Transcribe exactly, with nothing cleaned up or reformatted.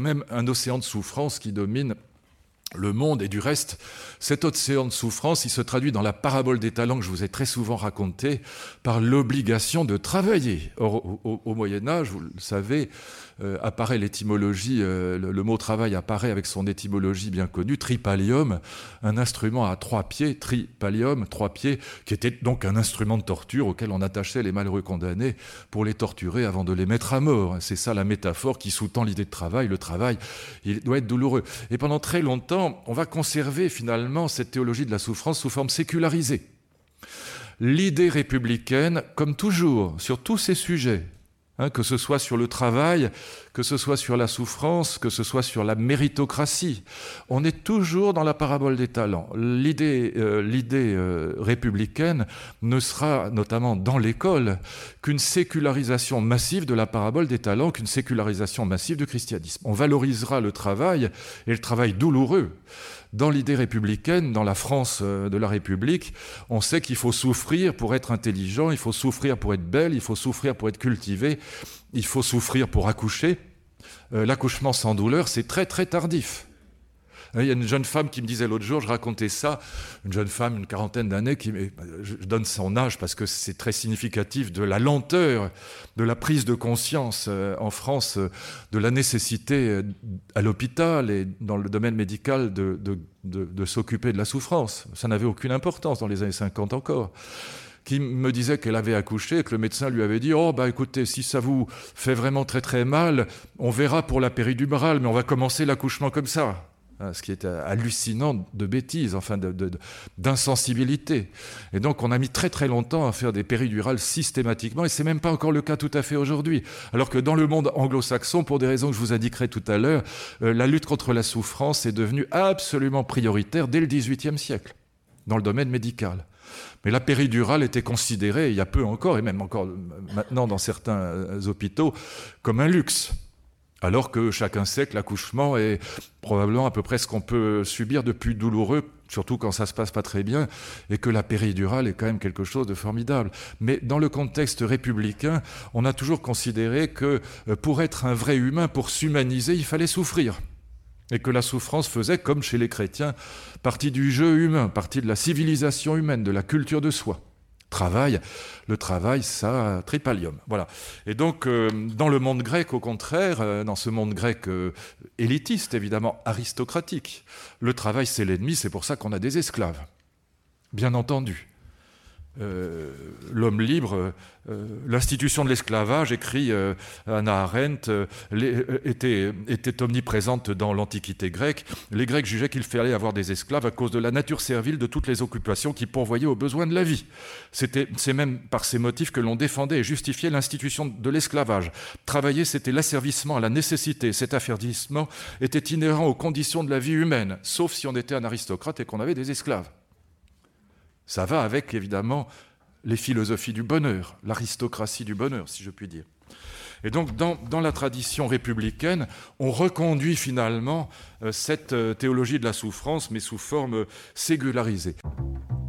même un océan de souffrance qui domine le monde. Et du reste, cet océan de souffrance, il se traduit dans la parabole des talents que je vous ai très souvent racontée par l'obligation de travailler. Or, au, au, au Moyen-Âge, vous le savez, euh, apparaît l'étymologie, euh, le, le mot travail apparaît avec son étymologie bien connue, tripalium, un instrument à trois pieds, tripalium, trois pieds, qui était donc un instrument de torture auquel on attachait les malheureux condamnés pour les torturer avant de les mettre à mort. C'est ça la métaphore qui sous-tend l'idée de travail. Le travail, il doit être douloureux. Et pendant très longtemps, on va conserver finalement cette théologie de la souffrance sous forme sécularisée. L'idée républicaine, comme toujours, sur tous ces sujets, hein, que ce soit sur le travail, que ce soit sur la souffrance, que ce soit sur la méritocratie, on est toujours dans la parabole des talents. L'idée, euh, l'idée euh, républicaine ne sera, notamment dans l'école, qu'une sécularisation massive de la parabole des talents, qu'une sécularisation massive du christianisme. On valorisera le travail, et le travail douloureux. Dans l'idée républicaine, dans la France de la République, on sait qu'il faut souffrir pour être intelligent, il faut souffrir pour être belle, il faut souffrir pour être cultivé, il faut souffrir pour accoucher. Euh, l'accouchement sans douleur, c'est très très tardif. Il y a une jeune femme qui me disait l'autre jour, je racontais ça, une jeune femme, une quarantaine d'années, qui, je donne son âge parce que c'est très significatif de la lenteur, de la prise de conscience en France, de la nécessité à l'hôpital et dans le domaine médical de, de, de, de s'occuper de la souffrance. Ça n'avait aucune importance dans les années cinquante encore. Qui me disait qu'elle avait accouché et que le médecin lui avait dit « Oh, bah écoutez, si ça vous fait vraiment très très mal, on verra pour la péridurale, mais on va commencer l'accouchement comme ça. » Ce qui est hallucinant de bêtises, enfin de, de, d'insensibilité. Et donc on a mis très très longtemps à faire des péridurales systématiquement, et c'est même pas encore le cas tout à fait aujourd'hui. Alors que dans le monde anglo-saxon, pour des raisons que je vous indiquerai tout à l'heure, euh, la lutte contre la souffrance est devenue absolument prioritaire dès le dix-huitième siècle, dans le domaine médical. Mais la péridurale était considérée, il y a peu encore, et même encore maintenant dans certains hôpitaux, comme un luxe. Alors que chacun sait que l'accouchement est probablement à peu près ce qu'on peut subir de plus douloureux, surtout quand ça se passe pas très bien, et que la péridurale est quand même quelque chose de formidable. Mais dans le contexte républicain, on a toujours considéré que pour être un vrai humain, pour s'humaniser, il fallait souffrir. Et que la souffrance faisait, comme chez les chrétiens, partie du jeu humain, partie de la civilisation humaine, de la culture de soi. Travail, le travail, ça, tripalium. Voilà. Et donc, euh, dans le monde grec, au contraire, euh, dans ce monde grec euh, élitiste, évidemment, aristocratique, le travail, c'est l'ennemi, c'est pour ça qu'on a des esclaves. Bien entendu. Euh, l'homme libre, euh, l'institution de l'esclavage, écrit euh, Hannah Arendt, euh, les, euh, était, était omniprésente dans l'Antiquité grecque. Les Grecs jugeaient qu'il fallait avoir des esclaves à cause de la nature servile de toutes les occupations qui pourvoyaient aux besoins de la vie. C'était, c'est même par ces motifs que l'on défendait et justifiait l'institution de l'esclavage. Travailler, c'était l'asservissement à la nécessité. Cet asservissement était inhérent aux conditions de la vie humaine, sauf si on était un aristocrate et qu'on avait des esclaves. Ça va avec, évidemment, les philosophies du bonheur, l'aristocratie du bonheur, si je puis dire. Et donc, dans, dans la tradition républicaine, on reconduit finalement euh, cette euh, théologie de la souffrance, mais sous forme euh, sécularisée.